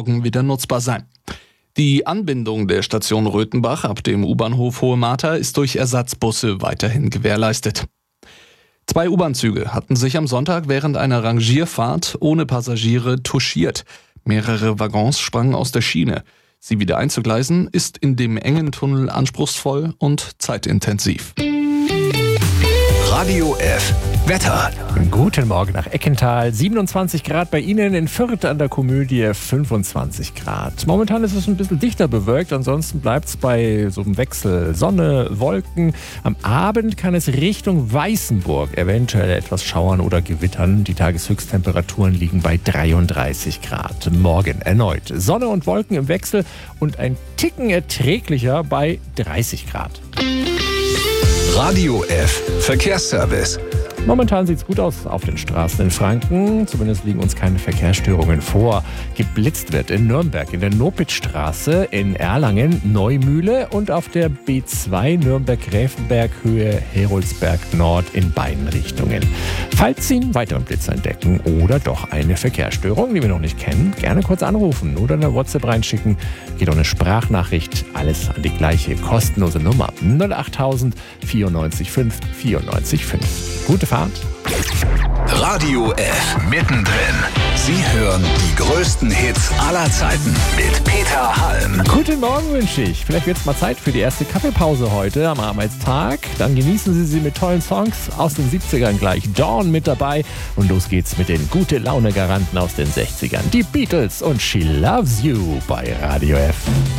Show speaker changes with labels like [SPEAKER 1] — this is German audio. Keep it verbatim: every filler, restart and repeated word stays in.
[SPEAKER 1] wieder nutzbar sein. Die Anbindung der Station Röthenbach ab dem U-Bahnhof Hohe Martha ist durch Ersatzbusse weiterhin gewährleistet. Zwei U-Bahn-Züge hatten sich am Sonntag während einer Rangierfahrt ohne Passagiere touchiert. Mehrere Waggons sprangen aus der Schiene. Sie wieder einzugleisen ist in dem engen Tunnel anspruchsvoll und zeitintensiv.
[SPEAKER 2] Radio F. Wetter.
[SPEAKER 3] Guten Morgen nach Eckental. siebenundzwanzig Grad bei Ihnen, in Fürth an der Komödie fünfundzwanzig Grad. Momentan ist es ein bisschen dichter bewölkt, ansonsten bleibt es bei so einem Wechsel Sonne, Wolken. Am Abend kann es Richtung Weißenburg eventuell etwas schauern oder gewittern. Die Tageshöchsttemperaturen liegen bei dreiunddreißig Grad. Morgen erneut Sonne und Wolken im Wechsel und ein Ticken erträglicher bei dreißig Grad.
[SPEAKER 2] Radio F. Verkehrsservice.
[SPEAKER 3] Momentan sieht es gut aus auf den Straßen in Franken. Zumindest liegen uns keine Verkehrsstörungen vor. Geblitzt wird in Nürnberg, in der Nopitzstraße, in Erlangen, Neumühle und auf der B zwei Nürnberg-Gräfenberg Höhe Heroldsberg Nord in beiden Richtungen. Falls Sie einen weiteren Blitz entdecken oder doch eine Verkehrsstörung, die wir noch nicht kennen, gerne kurz anrufen oder eine WhatsApp reinschicken. Geht auch eine Sprachnachricht. Alles an die gleiche kostenlose Nummer null achttausend vierundneunzig fünf vierundneunzig fünf. Gute Fahrt.
[SPEAKER 2] Radio F. Mittendrin. Sie hören die größten Hits aller Zeiten mit Peter Halm.
[SPEAKER 3] Guten Morgen wünsche ich. Vielleicht wird es mal Zeit für die erste Kaffeepause heute am Arbeitstag. Dann genießen Sie sie mit tollen Songs aus den siebzigern gleich. Dawn mit dabei. Und los geht's mit den Gute-Laune-Garanten aus den sechzigern. Die Beatles und She Loves You bei Radio F.